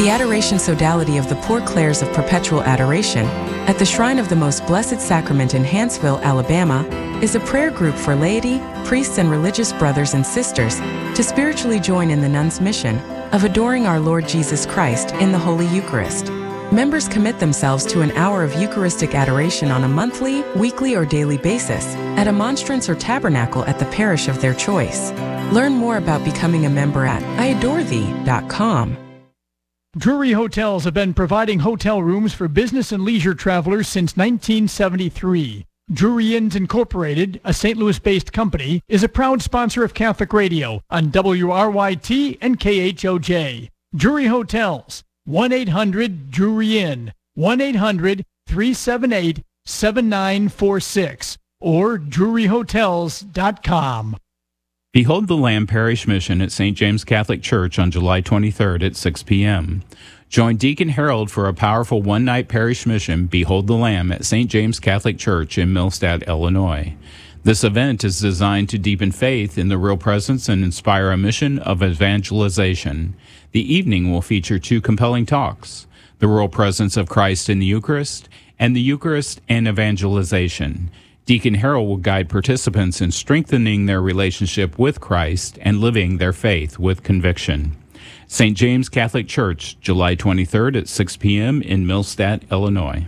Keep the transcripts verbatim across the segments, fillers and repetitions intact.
The Adoration Sodality of the Poor Clares of Perpetual Adoration at the Shrine of the Most Blessed Sacrament in Hanceville, Alabama, is a prayer group for laity, priests, and religious brothers and sisters to spiritually join in the nuns' mission of adoring our Lord Jesus Christ in the Holy Eucharist. Members commit themselves to an hour of Eucharistic adoration on a monthly, weekly, or daily basis at a monstrance or tabernacle at the parish of their choice. Learn more about becoming a member at I adore thee dot com. Drury Hotels have been providing hotel rooms for business and leisure travelers since nineteen seventy-three. Drury Inns Incorporated, a Saint Louis-based company, is a proud sponsor of Catholic Radio on W R Y T and K H O J. Drury Hotels, one eight hundred Drury Inn, one eight hundred three seven eight seven nine four six, or drury hotels dot com. Behold the Lamb Parish Mission at Saint James Catholic Church on July twenty-third at six p.m. Join Deacon Harold for a powerful one-night parish mission, Behold the Lamb, at Saint James Catholic Church in Millstadt, Illinois. This event is designed to deepen faith in the real presence and inspire a mission of evangelization. The evening will feature two compelling talks, The Real Presence of Christ in the Eucharist and The Eucharist and Evangelization. Deacon Harold will guide participants in strengthening their relationship with Christ and living their faith with conviction. Saint James Catholic Church, July twenty-third at six p.m. in Millstadt, Illinois.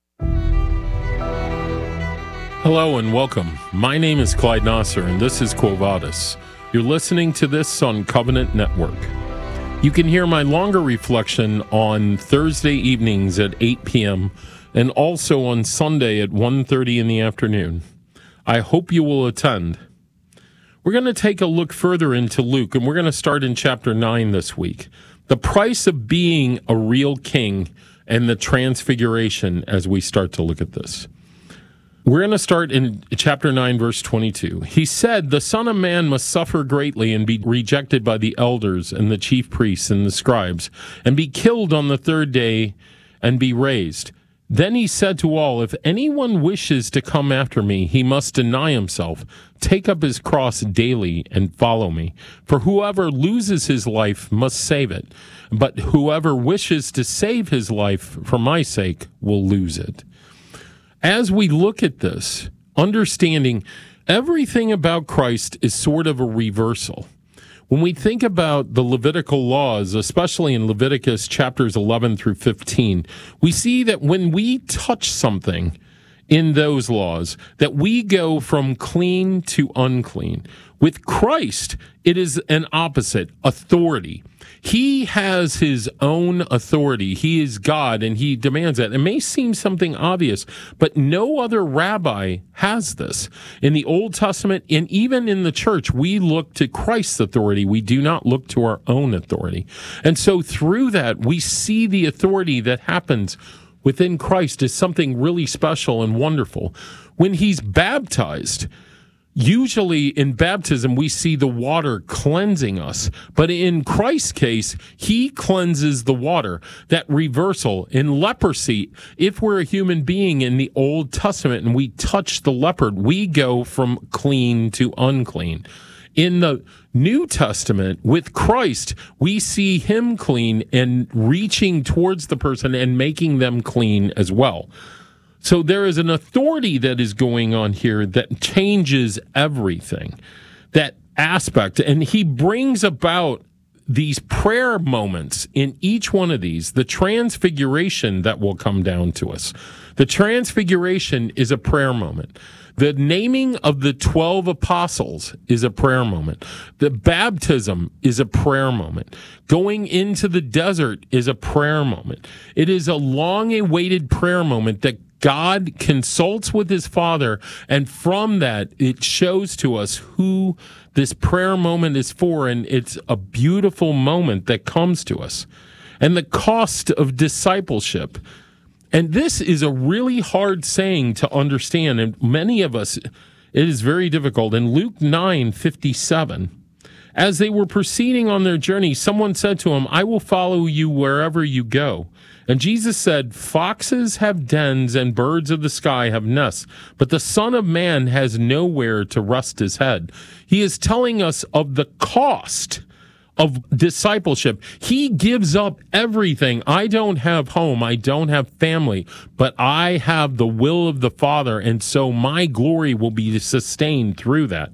Hello and welcome. My name is Clyde Nasser and this is Quo Vadis. You're listening to this on Covenant Network. You can hear my longer reflection on Thursday evenings at eight p.m. and also on Sunday at one thirty in the afternoon. I hope you will attend. We're going to take a look further into Luke, and we're going to start in chapter nine this week. The price of being a real king and the transfiguration as we start to look at this. We're going to start in chapter nine, verse twenty-two. He said, "The Son of Man must suffer greatly and be rejected by the elders and the chief priests and the scribes, and be killed on the third day and be raised." Then he said to all, "If anyone wishes to come after me, he must deny himself, take up his cross daily, and follow me. For whoever loses his life must save it, but whoever wishes to save his life for my sake will lose it." As we look at this, understanding everything about Christ is sort of a reversal. When we think about the Levitical laws, especially in Leviticus chapters eleven through fifteen, we see that when we touch something in those laws, that we go from clean to unclean. With Christ, it is an opposite, authority. He has his own authority. He is God, and he demands that. It may seem something obvious, but no other rabbi has this. In the Old Testament, and even in the church, we look to Christ's authority. We do not look to our own authority. And so through that, we see the authority that happens within Christ is something really special and wonderful. When he's baptized, usually in baptism, we see the water cleansing us. But in Christ's case, he cleanses the water. That reversal. In leprosy, if we're a human being in the Old Testament and we touch the leopard, we go from clean to unclean. In the New Testament, with Christ, we see him clean and reaching towards the person and making them clean as well. So there is an authority that is going on here that changes everything, that aspect. And he brings about these prayer moments in each one of these, the transfiguration that will come down to us. The transfiguration is a prayer moment. The naming of the twelve apostles is a prayer moment. The baptism is a prayer moment. Going into the desert is a prayer moment. It is a long-awaited prayer moment that God consults with his Father, and from that, it shows to us who this prayer moment is for, and it's a beautiful moment that comes to us. And the cost of discipleship. And this is a really hard saying to understand, and many of us, it is very difficult. In Luke nine fifty-seven, as they were proceeding on their journey, someone said to him, "I will follow you wherever you go." And Jesus said, "Foxes have dens and birds of the sky have nests, but the Son of Man has nowhere to rest his head." He is telling us of the cost of discipleship. He gives up everything. I don't have home. I don't have family, but I have the will of the Father, and so my glory will be sustained through that.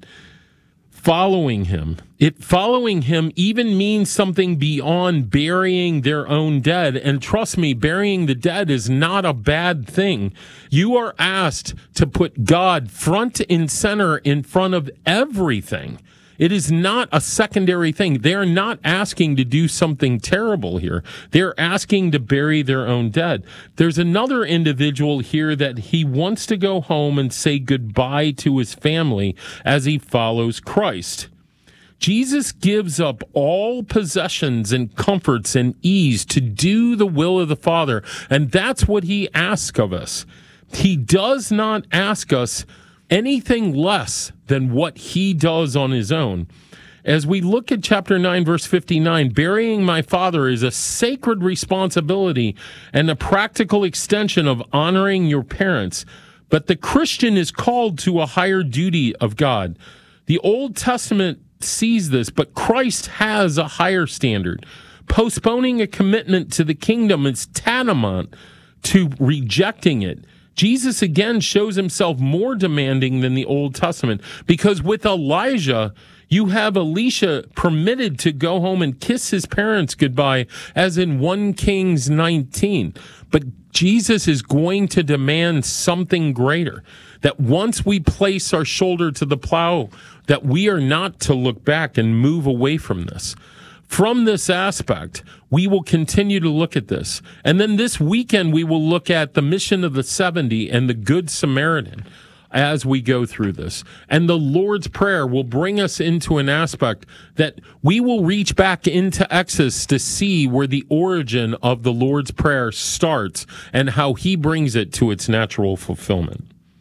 Following him. It following him even means something beyond burying their own dead. And trust me, burying the dead is not a bad thing. You are asked to put God front and center in front of everything. It is not a secondary thing. They're not asking to do something terrible here. They're asking to bury their own dead. There's another individual here that he wants to go home and say goodbye to his family as he follows Christ. Jesus gives up all possessions and comforts and ease to do the will of the Father, and that's what he asks of us. He does not ask us anything less than what he does on his own. As we look at chapter nine, verse fifty-nine, burying my father is a sacred responsibility and a practical extension of honoring your parents. But the Christian is called to a higher duty of God. The Old Testament sees this, but Christ has a higher standard. Postponing a commitment to the kingdom is tantamount to rejecting it. Jesus again shows himself more demanding than the Old Testament, because with Elijah, you have Elisha permitted to go home and kiss his parents goodbye, as in First Kings nineteen. But Jesus is going to demand something greater, that once we place our shoulder to the plow, that we are not to look back and move away from this. From this aspect, we will continue to look at this. And then this weekend, we will look at the mission of the seventy and the Good Samaritan as we go through this. And the Lord's Prayer will bring us into an aspect that we will reach back into Exodus to see where the origin of the Lord's Prayer starts and how he brings it to its natural fulfillment.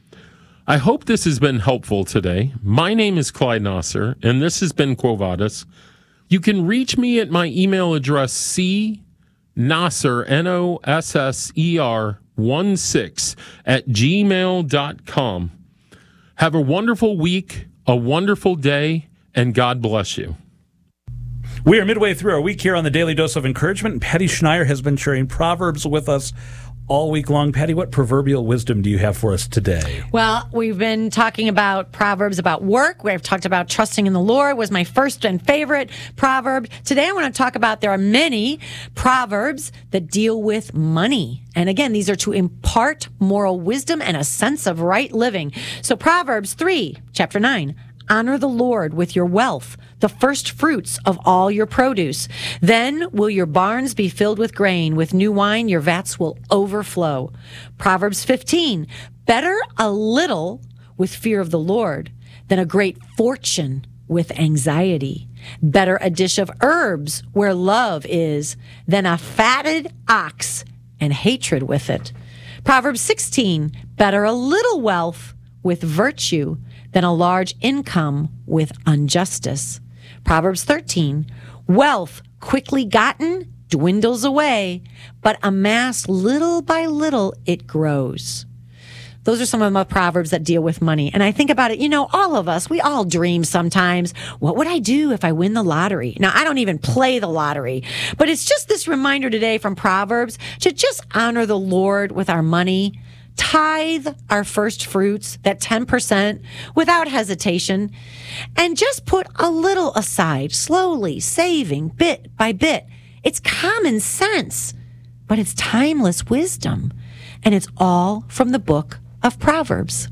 I hope this has been helpful today. My name is Clyde Nosser, and this has been Quo Vadis. You can reach me at my email address, c nosser, N O S S E R, one six at gmail dot com. Have a wonderful week, a wonderful day, and God bless you. We are midway through our week here on the Daily Dose of Encouragement, and Patty Schneier has been sharing Proverbs with us all week long. Patty, what proverbial wisdom do you have for us today? Well, we've been talking about Proverbs about work. We've talked about trusting in the Lord was my first and favorite proverb. Today I want to talk about there are many Proverbs that deal with money. And again, these are to impart moral wisdom and a sense of right living. So Proverbs three, chapter nine, honor the Lord with your wealth, the first fruits of all your produce. Then will your barns be filled with grain. With new wine, your vats will overflow. Proverbs fifteen, better a little with fear of the Lord than a great fortune with anxiety. Better a dish of herbs where love is than a fatted ox and hatred with it. Proverbs sixteen, better a little wealth with virtue than a large income with injustice. Proverbs thirteen, wealth quickly gotten dwindles away, but amassed little by little it grows. Those are some of my Proverbs that deal with money. And I think about it, you know, all of us, we all dream sometimes, what would I do if I win the lottery? Now, I don't even play the lottery, but it's just this reminder today from Proverbs to just honor the Lord with our money, tithe our first fruits, that ten percent, without hesitation, and just put a little aside, slowly saving bit by bit. It's common sense, but it's timeless wisdom, and it's all from the book of Proverbs.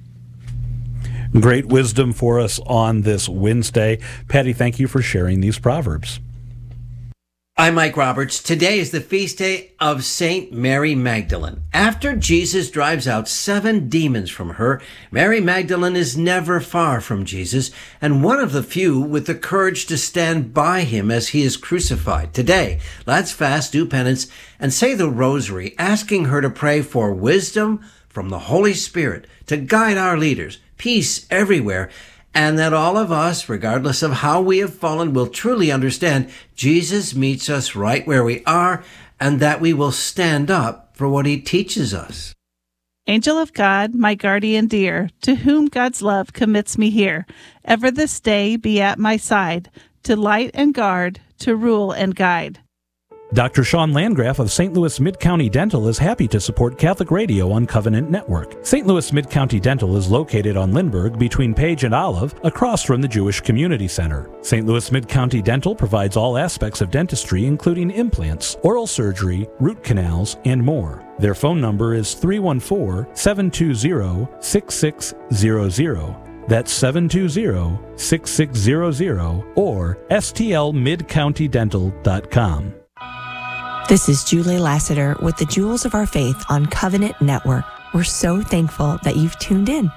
Great wisdom for us on this Wednesday. Patty, thank you for sharing these Proverbs. I'm Mike Roberts. Today is the feast day of Saint Mary Magdalene. After Jesus drives out seven demons from her, Mary Magdalene is never far from Jesus and one of the few with the courage to stand by him as he is crucified. Today, let's fast, do penance, and say the rosary, asking her to pray for wisdom from the Holy Spirit to guide our leaders, peace everywhere, and that all of us, regardless of how we have fallen, will truly understand Jesus meets us right where we are, and that we will stand up for what he teaches us. Angel of God, my guardian dear, to whom God's love commits me here, ever this day be at my side. to light and guard, to rule and guide. Doctor Sean Landgraf of Saint Louis Mid-County Dental is happy to support Catholic Radio on Covenant Network. Saint Louis Mid-County Dental is located on Lindbergh between Page and Olive, across from the Jewish Community Center. Saint Louis Mid-County Dental provides all aspects of dentistry, including implants, oral surgery, root canals, and more. Their phone number is three one four, seven two zero, six six zero zero. That's seven two zero, six six zero zero or S T L mid county dental dot com. This is Julie Lassiter with the Jewels of Our Faith on Covenant Network. We're so thankful that you've tuned in.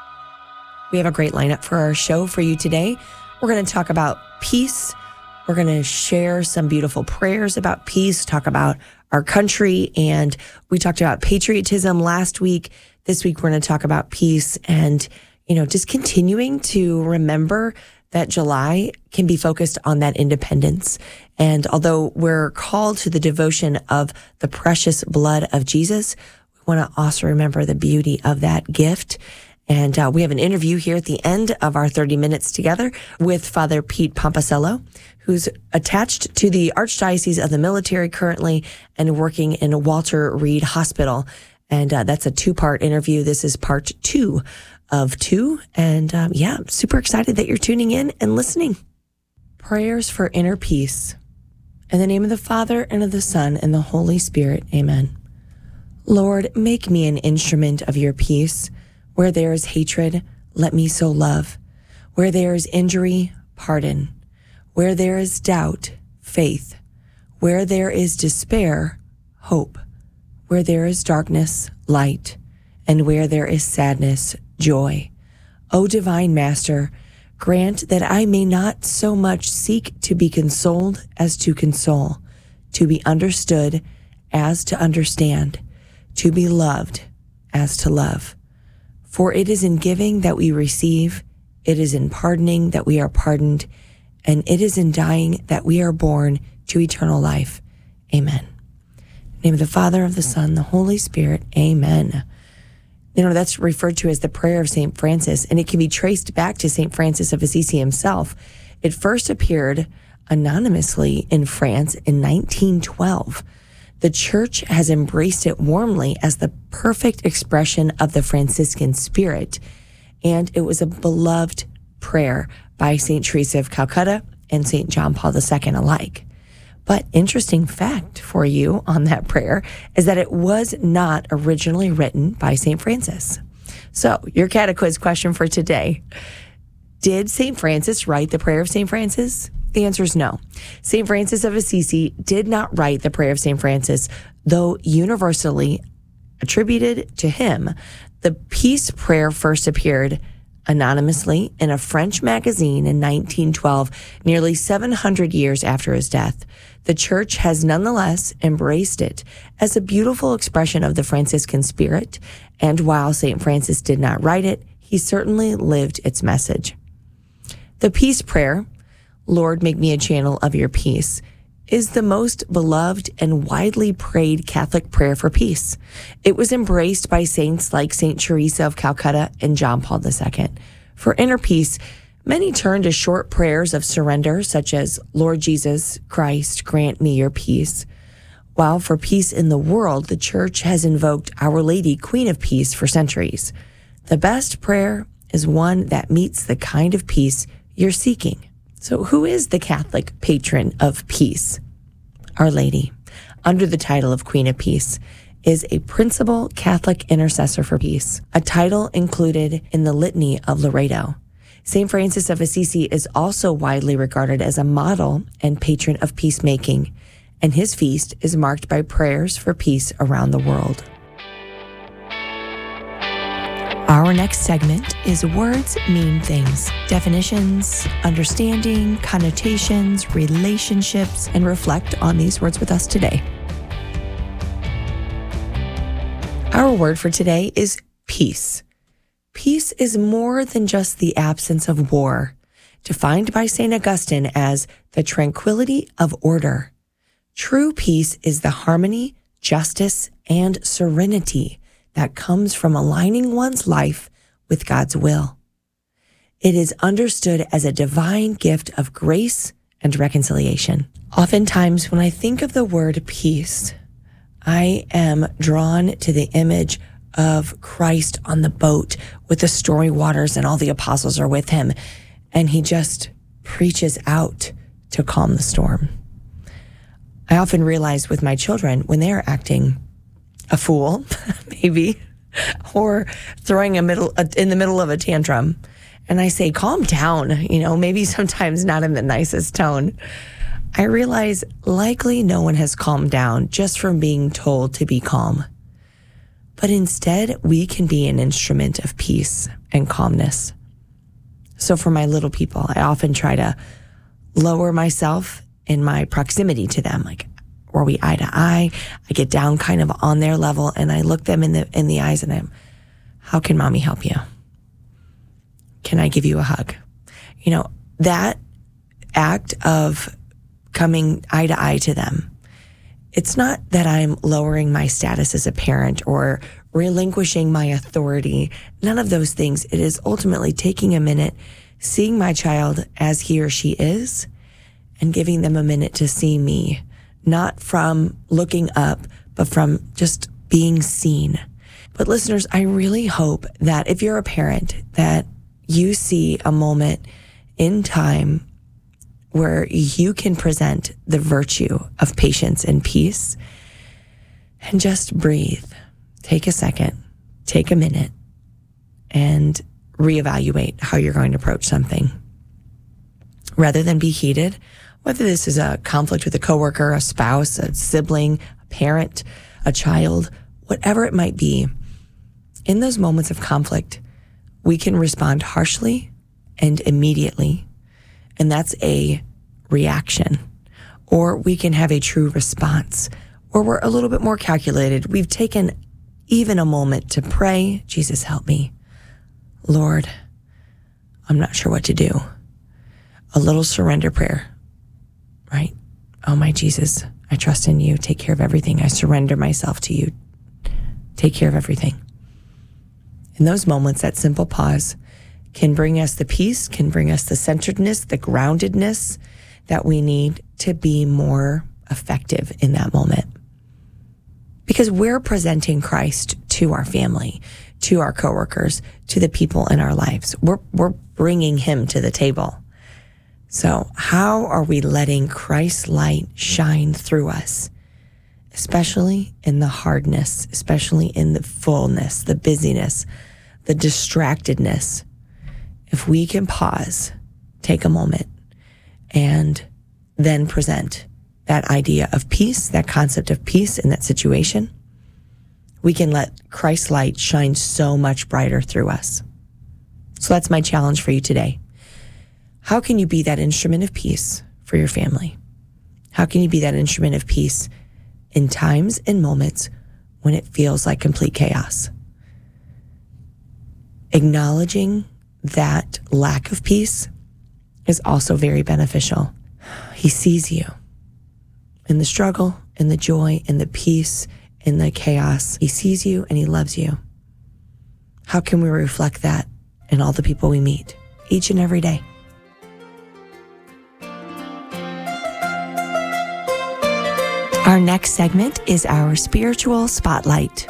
We have a great lineup for our show for you today. We're going to talk about peace. We're going to share some beautiful prayers about peace, talk about our country, and we talked about patriotism last week. This week, we're going to talk about peace and, you know, just continuing to remember that July can be focused on that independence. And although we're called to the devotion of the precious blood of Jesus, we want to also remember the beauty of that gift. And uh, we have an interview here at the end of our thirty minutes together with Father Pete Pomposello, who's attached to the Archdiocese of the Military currently and working in Walter Reed Hospital. And uh, that's a two-part interview. This is part two of two. And um, yeah, I'm super excited that you're tuning in and listening. Prayers for inner peace. In the name of the Father, and of the Son, and the Holy Spirit. Amen. Lord, make me an instrument of your peace. Where there is hatred, let me sow love. Where there is injury, pardon. Where there is doubt, faith. Where there is despair, hope. Where there is darkness, light. And where there is sadness, joy. O divine Master, grant that I may not so much seek to be consoled as to console, to be understood as to understand, to be loved as to love. For it is in giving that we receive, it is in pardoning that we are pardoned, and it is in dying that we are born to eternal life. Amen. In the name of the Father, of the Son, the Holy Spirit. Amen. You know, that's referred to as the prayer of Saint Francis, and it can be traced back to Saint Francis of Assisi himself. It first appeared anonymously in France in nineteen twelve. The Church has embraced it warmly as the perfect expression of the Franciscan spirit, and it was a beloved prayer by Saint Teresa of Calcutta and Saint John Paul the Second alike. But interesting fact for you on that prayer is that it was not originally written by Saint Francis. So, your catequiz question for today. Did Saint Francis write the prayer of Saint Francis? The answer is no. Saint Francis of Assisi did not write the prayer of Saint Francis, though universally attributed to him. The peace prayer first appeared anonymously in a French magazine in nineteen twelve, nearly seven hundred years after his death. The Church has nonetheless embraced it as a beautiful expression of the Franciscan spirit, and while Saint Francis did not write it, he certainly lived its message. The peace prayer, Lord, make me a channel of your peace, is the most beloved and widely prayed Catholic prayer for peace. It was embraced by saints like Saint Teresa of Calcutta and John Paul the Second. For inner peace, many turn to short prayers of surrender, such as, Lord Jesus Christ, grant me your peace. While for peace in the world, the Church has invoked Our Lady, Queen of Peace, for centuries. The best prayer is one that meets the kind of peace you're seeking. So who is the Catholic patron of peace? Our Lady, under the title of Queen of Peace, is a principal Catholic intercessor for peace, a title included in the Litany of Loreto. Saint Francis of Assisi is also widely regarded as a model and patron of peacemaking, and his feast is marked by prayers for peace around the world. Our next segment is Words Mean Things. Definitions, understanding, connotations, relationships, and reflect on these words with us today. Our word for today is peace. Peace is more than just the absence of war, defined by Saint Augustine as the tranquility of order. True peace is the harmony, justice, and serenity that comes from aligning one's life with God's will. It is understood as a divine gift of grace and reconciliation. Oftentimes, when I think of the word peace, I am drawn to the image of Christ on the boat with the stormy waters and all the apostles are with him. And he just preaches out to calm the storm. I often realize with my children when they are acting a fool, maybe, or throwing a middle in the middle of a tantrum, and I say, calm down, you know, maybe sometimes not in the nicest tone, I realize likely no one has calmed down just from being told to be calm. But instead, we can be an instrument of peace and calmness. So for my little people, I often try to lower myself in my proximity to them, like, were we eye to eye? I get down kind of on their level and I look them in the in the eyes and I'm, how can mommy help you? Can I give you a hug? You know, that act of coming eye to eye to them, it's not that I'm lowering my status as a parent or relinquishing my authority. None of those things. It is ultimately taking a minute, seeing my child as he or she is, and giving them a minute to see me, not from looking up, but from just being seen. But listeners, I really hope that if you're a parent, that you see a moment in time where you can present the virtue of patience and peace and just breathe. Take a second, take a minute, and reevaluate how you're going to approach something. Rather than be heated, whether this is a conflict with a coworker, a spouse, a sibling, a parent, a child, whatever it might be, in those moments of conflict, we can respond harshly and immediately, and that's a reaction. Or we can have a true response, or we're a little bit more calculated. We've taken even a moment to pray, Jesus, help me. Lord, I'm not sure what to do. A little surrender prayer, right? Oh, my Jesus, I trust in you. Take care of everything. I surrender myself to you. Take care of everything. In those moments, that simple pause can bring us the peace, can bring us the centeredness, the groundedness that we need to be more effective in that moment. Because we're presenting Christ to our family, to our coworkers, to the people in our lives. We're, we're bringing him to the table. So how are we letting Christ's light shine through us, especially in the hardness, especially in the fullness, the busyness, the distractedness? If we can pause, take a moment, and then present that idea of peace, that concept of peace in that situation, we can let Christ's light shine so much brighter through us. So that's my challenge for you today. How can you be that instrument of peace for your family? How can you be that instrument of peace in times and moments when it feels like complete chaos? Acknowledging that lack of peace is also very beneficial. He sees you in the struggle, in the joy, in the peace, in the chaos. He sees you and he loves you. How can we reflect that in all the people we meet each and every day? Our next segment is our spiritual spotlight.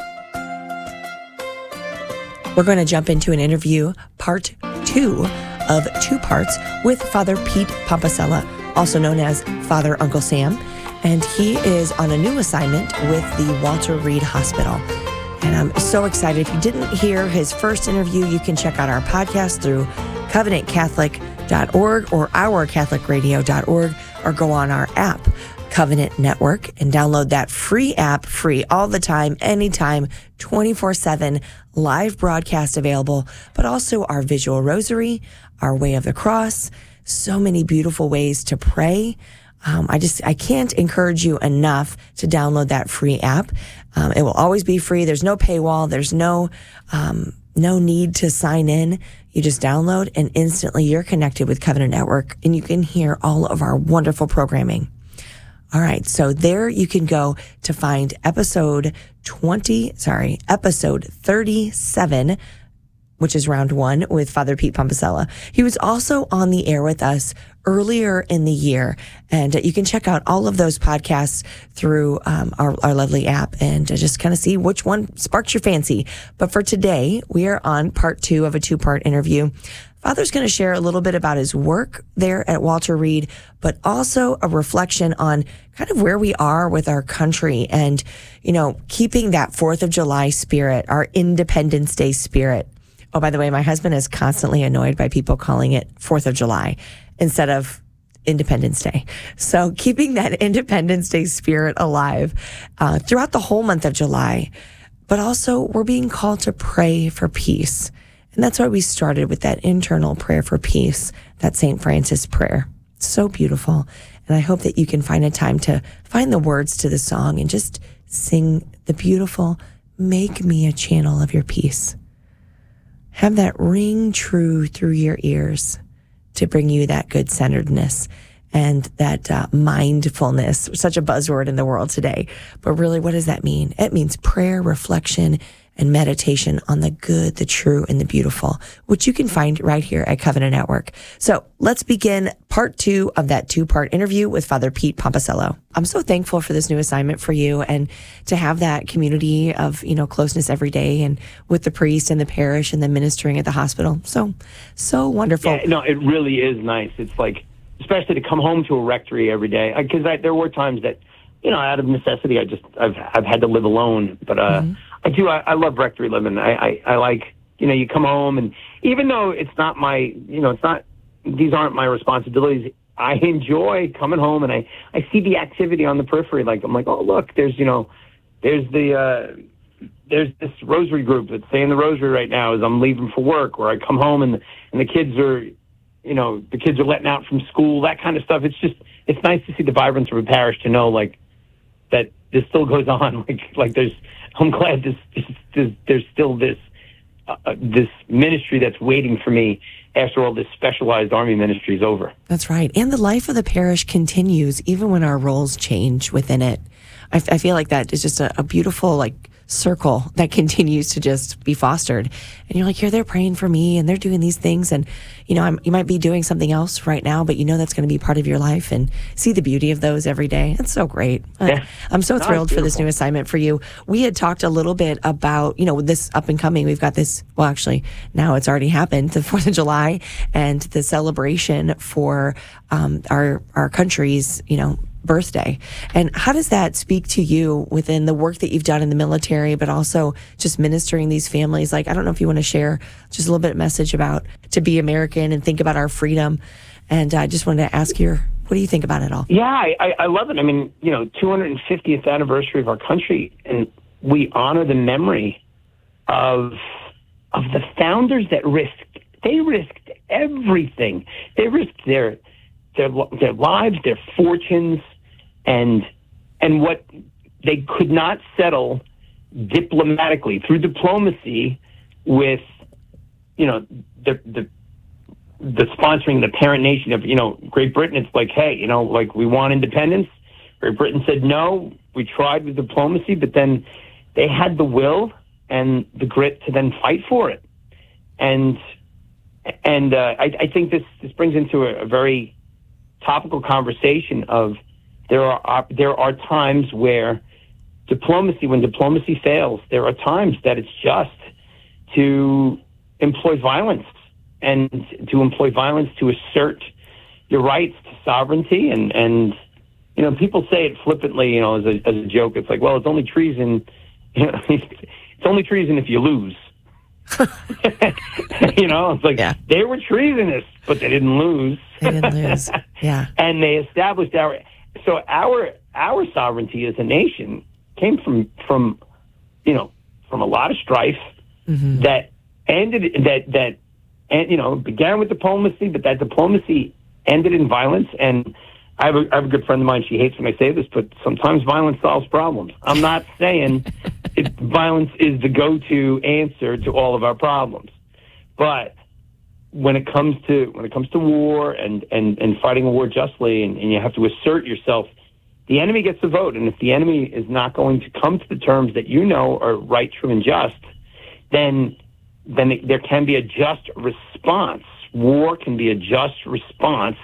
We're going to jump into an interview, part two of two parts, with Father Pete Pompasella, also known as Father Uncle Sam. And he is on a new assignment with the Walter Reed Hospital. And I'm so excited. If you didn't hear his first interview, you can check out our podcast through covenant catholic dot org or our catholic radio dot org, or go on our app, Covenant Network, and download that free app, free all the time, anytime, twenty-four seven, live broadcast available, but also our visual rosary, our Way of the Cross, so many beautiful ways to pray. Um, I just, I can't encourage you enough to download that free app. Um, it will always be free. There's no paywall. There's no, um, no need to sign in. You just download and instantly you're connected with Covenant Network and you can hear all of our wonderful programming. All right. So there you can go to find episode twenty, sorry, episode thirty-seven which is round one with Father Pete Pompasella. He was also on the air with us earlier in the year. And uh, you can check out all of those podcasts through um, our, our lovely app and uh, just kind of see which one sparks your fancy. But for today, we are on part two of a two-part interview. Father's going to share a little bit about his work there at Walter Reed, but also a reflection on kind of where we are with our country and, you know, keeping that fourth of July spirit, our Independence Day spirit. Oh, by the way, my husband is constantly annoyed by people calling it fourth of July instead of Independence Day. So keeping that Independence Day spirit alive uh, throughout the whole month of July. But also we're being called to pray for peace. And that's why we started with that internal prayer for peace, that Saint Francis prayer. It's so beautiful. And I hope that you can find a time to find the words to the song and just sing the beautiful, "Make me a channel of your peace." Have that ring true through your ears to bring you that good centeredness and that uh, mindfulness, such a buzzword in the world today. But really, what does that mean? It means prayer, reflection, and meditation on the good, the true, and the beautiful, which you can find right here at Covenant Network. So let's begin part two of that two-part interview with Father Pete Pompasella. I'm so thankful for this new assignment for you and to have that community of, you know, closeness every day and with the priest and the parish and then ministering at the hospital. So, so wonderful. Yeah, no, it really is nice. It's like, especially to come home to a rectory every day, because there were times that, you know, out of necessity, I just, I've, I've had to live alone, but, uh, mm-hmm. I do. I, I love rectory living. I, I, I like, you know, you come home and even though it's not my, you know, it's not, these aren't my responsibilities. I enjoy coming home and I, I see the activity on the periphery. Like, I'm like, oh, look, there's, you know, there's the, uh, there's this rosary group that's saying the rosary right now as I'm leaving for work, or I come home and, and the kids are, you know, the kids are letting out from school, that kind of stuff. It's just, it's nice to see the vibrance of a parish, to know like that this still goes on. Like, like there's, I'm glad this, this, this, there's still this uh, this ministry that's waiting for me after all this specialized army ministry is over. That's right. And the life of the parish continues even when our roles change within it. I, I feel like that is just a, a beautiful, like, circle that continues to just be fostered. And you're like, here, they're praying for me and they're doing these things. And, you know, I'm, you might be doing something else right now, but you know that's going to be part of your life and see the beauty of those every day. That's so great. Yeah. I'm so no, thrilled for this new assignment for you. We had talked a little bit about, you know, this up and coming. We've got this, well, actually, now it's already happened, the fourth of July and the celebration for um, our, our country's, you know, birthday. And how does that speak to you within the work that you've done in the military, but also just ministering these families? Like, I don't know if you want to share just a little bit of message about to be American and think about our freedom. And I uh, just wanted to ask your, what do you think about it all? Yeah, I, I love it. I mean, you know, two hundred fiftieth anniversary of our country, and we honor the memory of of the founders that risked, they risked everything. They risked their their their lives, their fortunes, and and what they could not settle diplomatically through diplomacy with, you know, the the the sponsoring the parent nation of, you know, Great Britain. It's like, hey, you know, like, we want independence. Great Britain said no. We tried with diplomacy, but then they had the will and the grit to then fight for it. And and uh, I, I think this this brings into a, a very topical conversation of there are there are times where diplomacy, when diplomacy fails, there are times that it's just to employ violence and to employ violence to assert your rights to sovereignty. And, and you know, people say it flippantly, you know, as a, as a joke. It's like, well, it's only treason. You know, it's only treason if you lose. You know, it's like, yeah, they were treasonous, but they didn't lose. They didn't lose. Yeah. And they established our, so our, our sovereignty as a nation came from, from, you know, from a lot of strife mm-hmm. that ended, that, that, and, you know, began with diplomacy, but that diplomacy ended in violence. And I have, a, I have a good friend of mine. She hates when I say this, but sometimes violence solves problems. I'm not saying it, violence is the go-to answer to all of our problems, but when it comes to when it comes to war and, and, and fighting a war justly, and, and you have to assert yourself, the enemy gets the vote. And if the enemy is not going to come to the terms that you know are right, true, and just, then then it, there can be a just response. War can be a just response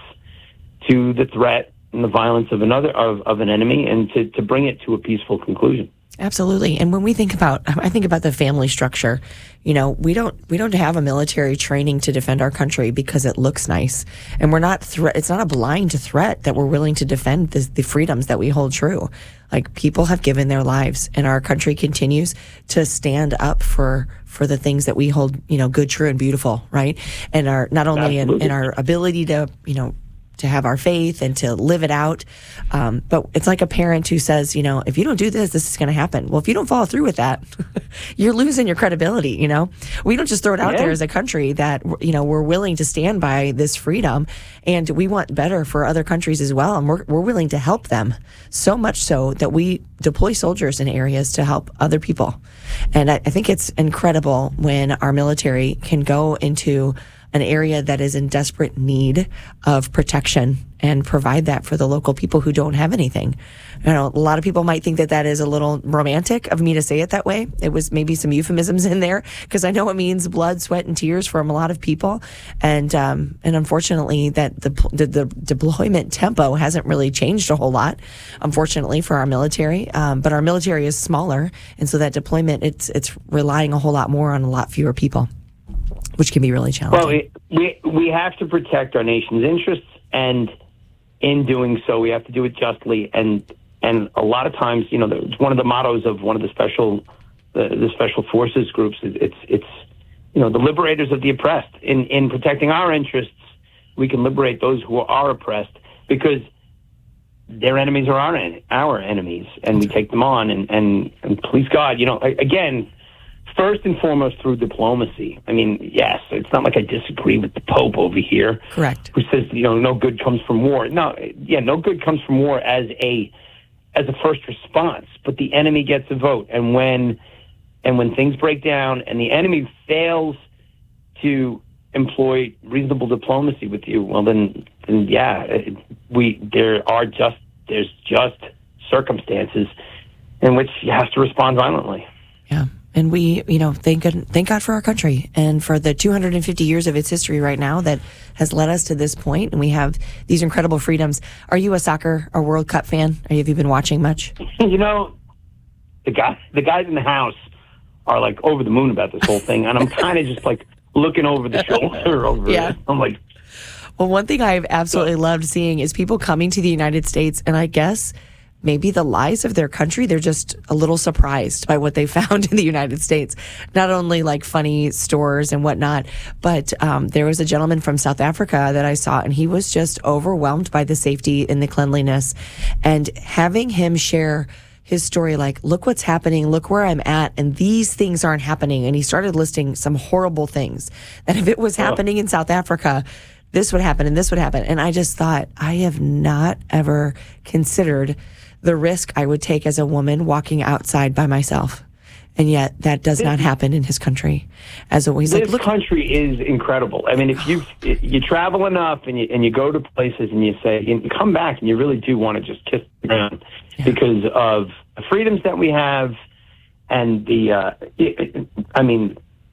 to the threat and the violence of another of, of an enemy, and to, to bring it to a peaceful conclusion. Absolutely. And when we think about, I think about the family structure, you know, we don't, we don't have a military training to defend our country because it looks nice. And we're not, thre- it's not a blind threat that we're willing to defend the, the freedoms that we hold true. Like, people have given their lives, and our country continues to stand up for, for the things that we hold, you know, good, true, and beautiful, right? And our, not only in, in our ability to, you know, to have our faith and to live it out. Um, but it's like a parent who says, you know, if you don't do this, this is going to happen. Well, if you don't follow through with that, you're losing your credibility, you know? We don't just throw it out yeah. there as a country that, you know, we're willing to stand by this freedom, and we want better for other countries as well. And we're, we're willing to help them, so much so that we deploy soldiers in areas to help other people. And I, I think it's incredible when our military can go into an area that is in desperate need of protection and provide that for the local people who don't have anything. You know, a lot of people might think that that is a little romantic of me to say it that way. It was maybe some euphemisms in there, because I know it means blood, sweat, and tears from a lot of people. And um, and unfortunately, that the, the the deployment tempo hasn't really changed a whole lot, unfortunately, for our military. Um, but our military is smaller, and so that deployment, it's it's relying a whole lot more on a lot fewer people, which can be really challenging. Well, we we have to protect our nation's interests, and in doing so, we have to do it justly. And and a lot of times, you know, it's one of the mottos of one of the special the, the special forces groups. It's it's you know, the liberators of the oppressed. In in protecting our interests, we can liberate those who are oppressed, because their enemies are our en- our enemies, and we take them on. And and, and please God, you know, again, first and foremost, through diplomacy. I mean, yes, it's not like I disagree with the Pope over here. Correct. Who says, you know, no good comes from war. No, yeah, no good comes from war as a as a first response, but the enemy gets a vote. And when and when things break down and the enemy fails to employ reasonable diplomacy with you, well, then, then yeah, it, we there are just there's just circumstances in which you have to respond violently. Yeah. And we, you know, thank God, thank God for our country and for the two hundred fifty years of its history right now that has led us to this point, and we have these incredible freedoms. Are you a soccer or World Cup fan? Or have you been watching much? You know, the guy, the guys in the house are like over the moon about this whole thing, and I'm kind of just like looking over the shoulder over yeah. it. I'm like, well, one thing I've absolutely loved seeing is people coming to the United States, and I guess maybe the lies of their country, they're just a little surprised by what they found in the United States. Not only like funny stores and whatnot, but um, there was a gentleman from South Africa that I saw, and he was just overwhelmed by the safety and the cleanliness. And having him share his story, like, look what's happening, look where I'm at, and these things aren't happening. And he started listing some horrible things that if it was happening in South Africa, this would happen and this would happen. And I just thought, I have not ever considered the risk I would take as a woman walking outside by myself. And yet that does not happen in his country. As always, this like, look, country is incredible. I mean, if you you travel enough and you and you go to places and you say, you come back and you really do want to just kiss the ground yeah. because of the freedoms that we have and the, uh, it, I mean,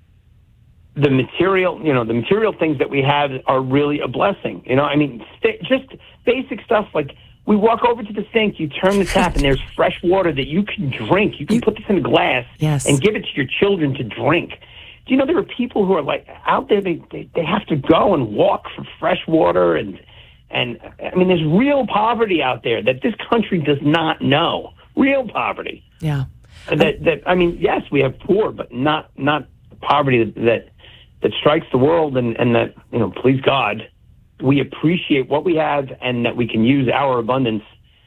the material, you know, the material things that we have are really a blessing. You know, I mean, st- just basic stuff like, we walk over to the sink, you turn the tap, and there's fresh water that you can drink. You can you, put this in a glass yes. and give it to your children to drink. Do you know there are people who are like out there, they, they, they have to go and walk for fresh water. And, and I mean, there's real poverty out there that this country does not know. Real poverty. Yeah. That, that I mean, yes, we have poor, but not, not poverty that, that, that strikes the world and, and that, you know, please God, we appreciate what we have and that we can use our abundance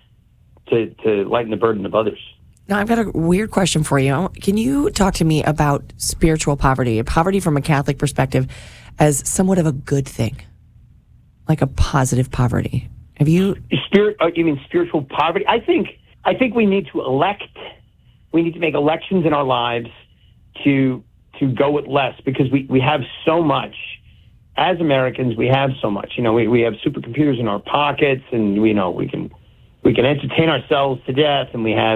to, to lighten the burden of others. Now, I've got a weird question for you. Can you talk to me about spiritual poverty, poverty from a Catholic perspective, as somewhat of a good thing, like a positive poverty? Have you... Spirit? Uh, you mean spiritual poverty? I think, I think we need to elect, we need to make elections in our lives to, to go with less, because we, we have so much. As Americans, we have so much. You know, we, we have supercomputers in our pockets, and we you know we can we can entertain ourselves to death, and we have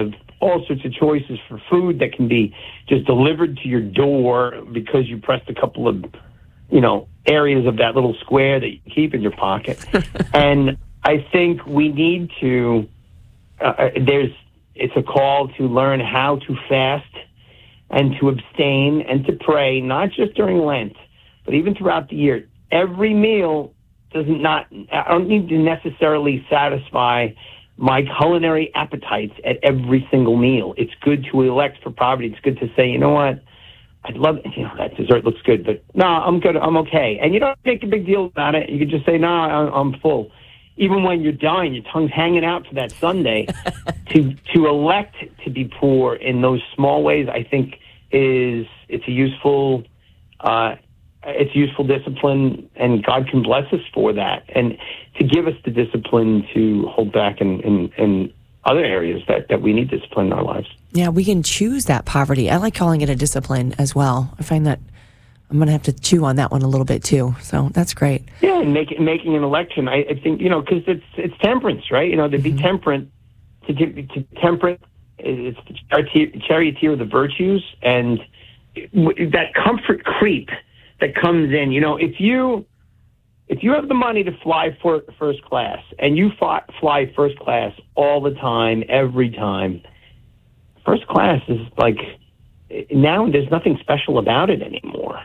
all sorts of choices for food that can be just delivered to your door because you pressed a couple of, you know, areas of that little square that you keep in your pocket. And I think we need to, uh, there's, it's a call to learn how to fast and to abstain and to pray, not just during Lent, but even throughout the year. Every meal doesn't not, I don't need to necessarily satisfy my culinary appetites at every single meal. It's good to elect for poverty. It's good to say, you know what, I'd love, you know, that dessert looks good, but no, I'm good, I'm okay. And you don't make a big deal about it. You can just say, no, I'm full. Even when you're dying, your tongue's hanging out for that Sunday. to to elect to be poor in those small ways, I think, is it's a useful uh, it's a useful discipline, and God can bless us for that, and to give us the discipline to hold back in, in, in other areas that, that we need discipline in our lives. Yeah, we can choose that poverty. I like calling it a discipline as well. I find that I'm going to have to chew on that one a little bit too. So that's great. Yeah, and make, making an election, I, I think, you know, because it's it's temperance, right? You know, to be mm-hmm. temperate, to, to temperate, it's the charioteer of the virtues, and that comfort creep that comes in. You know, if you if you have the money to fly for first class, and you fly, fly first class all the time, every time, first class is like, now there's nothing special about it anymore.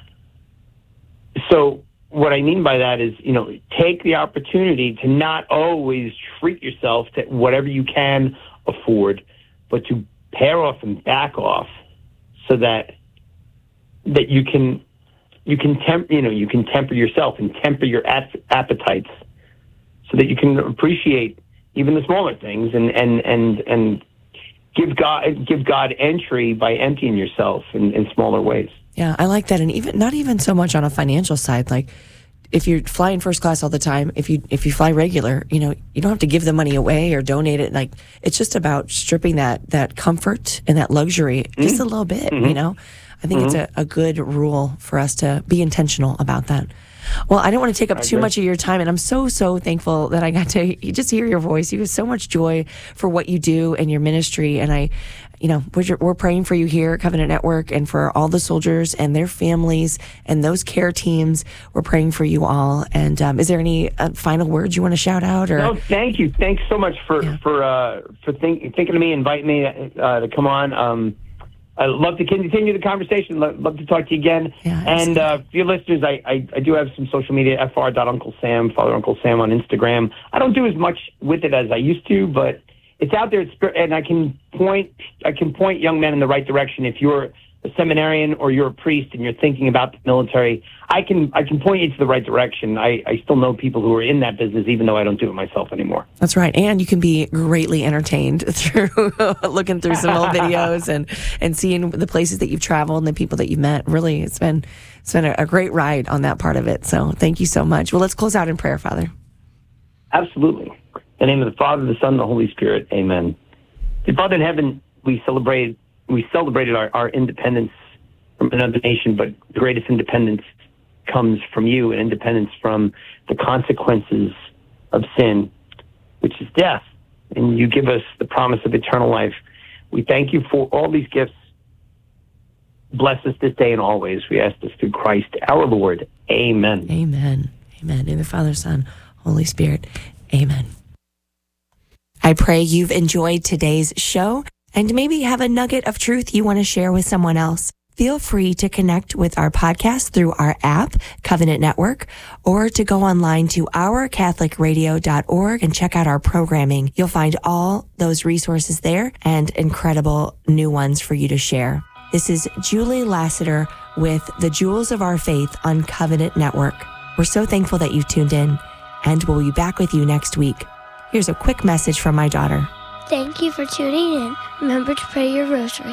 So what I mean by that is, you know, take the opportunity to not always treat yourself to whatever you can afford, but to pair off and back off so that that you can you can temp you know you can temper yourself and temper your ap- appetites so that you can appreciate even the smaller things and and and and give God give God entry by emptying yourself in, in smaller ways. Yeah, I like that. And even not even so much on a financial side. Like if you're flying first class all the time, if you if you fly regular, you know, you don't have to give the money away or donate it. Like it's just about stripping that that comfort and that luxury mm-hmm. just a little bit, mm-hmm. you know. I think mm-hmm. it's a, a good rule for us to be intentional about that. Well, I don't want to take up too much of your time, and I'm so, so thankful that I got to just hear your voice. You have so much joy for what you do and your ministry, and I, you know, we're, we're praying for you here at Covenant Network and for all the soldiers and their families and those care teams. We're praying for you all. And um, is there any uh, final words you want to shout out? Or no, thank you. Thanks so much for yeah. for uh, for think, thinking of me, inviting me uh, to come on. Um, I'd love to continue the conversation. Love, love to talk to you again. Yeah, and uh, for your listeners, I, I, I do have some social media, f r dot uncle sam, Father Uncle Sam on Instagram. I don't do as much with it as I used to, but it's out there, it's, and I can point I can point young men in the right direction. If you're a seminarian or you're a priest and you're thinking about the military, I can I can point you to the right direction. I, I still know people who are in that business, even though I don't do it myself anymore. That's right. And you can be greatly entertained through looking through some old videos and, and seeing the places that you've traveled and the people that you've met. Really, it's been it's been a, a great ride on that part of it. So thank you so much. Well, let's close out in prayer, Father. Absolutely. In the name of the Father, the Son, and the Holy Spirit. Amen. Dear Father in heaven, we celebrate we celebrated our, our independence from another nation, but the greatest independence comes from you, and independence from the consequences of sin, which is death. And you give us the promise of eternal life. We thank you for all these gifts. Bless us this day and always. We ask this through Christ our Lord. Amen. Amen. Amen. In the Father, Son, Holy Spirit. Amen. I pray you've enjoyed today's show and maybe have a nugget of truth you want to share with someone else. Feel free to connect with our podcast through our app, Covenant Network, or to go online to our catholic radio dot org and check out our programming. You'll find all those resources there and incredible new ones for you to share. This is Julie Lassiter with the Jewels of Our Faith on Covenant Network. We're so thankful that you've tuned in, and we'll be back with you next week. Here's a quick message from my daughter. Thank you for tuning in. Remember to pray your rosary.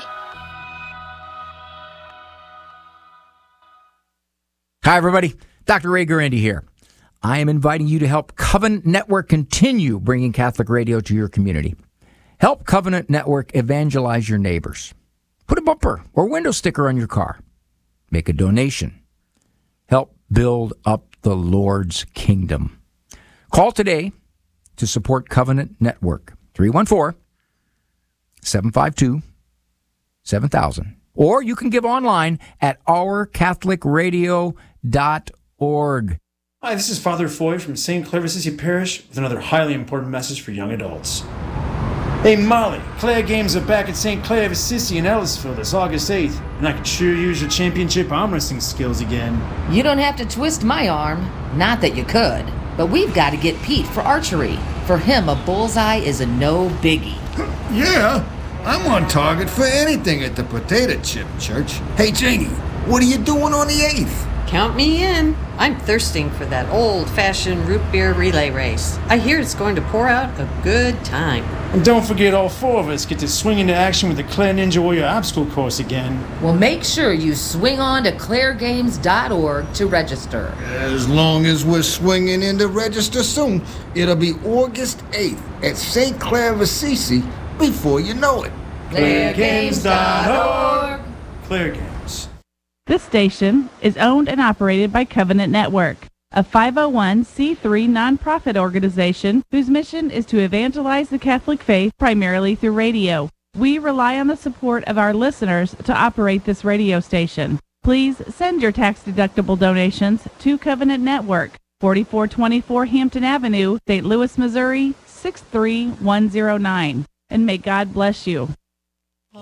Hi, everybody. Doctor Ray Guarendi here. I am inviting you to help Covenant Network continue bringing Catholic radio to your community. Help Covenant Network evangelize your neighbors. Put a bumper or window sticker on your car. Make a donation. Help build up the Lord's kingdom. Call today to support Covenant Network. three one four, seven five two, seven thousand. Or you can give online at our catholic radio dot org. Hi, this is Father Foy from Saint Clare of Assisi Parish with another highly important message for young adults. Hey Molly, Clare games are back at Saint Clare of Assisi in Ellisville this August eighth, and I could sure use your championship arm wrestling skills again. You don't have to twist my arm. Not that you could. But we've got to get Pete for archery. For him, a bullseye is a no biggie. Yeah, I'm on target for anything at the Potato Chip Church. Hey Janie, what are you doing on the eighth? Count me in. I'm thirsting for that old-fashioned root beer relay race. I hear it's going to pour out a good time. And don't forget all four of us get to swing into action with the Clare Ninja Warrior obstacle course again. Well, make sure you swing on to clare games dot org to register. As long as we're swinging in to register soon, it'll be August eighth at Saint Clare of Assisi before you know it. clare games dot org. Clare Games. This station is owned and operated by Covenant Network, a five oh one c three nonprofit organization whose mission is to evangelize the Catholic faith primarily through radio. We rely on the support of our listeners to operate this radio station. Please send your tax-deductible donations to Covenant Network, forty-four twenty-four Hampton Avenue, Saint Louis, Missouri, six three one zero nine. And may God bless you.